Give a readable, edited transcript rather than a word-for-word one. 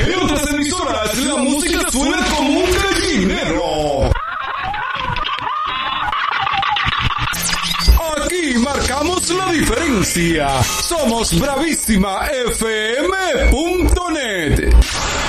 En otras emisoras la música suena como un gallinero. Aquí marcamos la diferencia. Somos bravísimafm.net.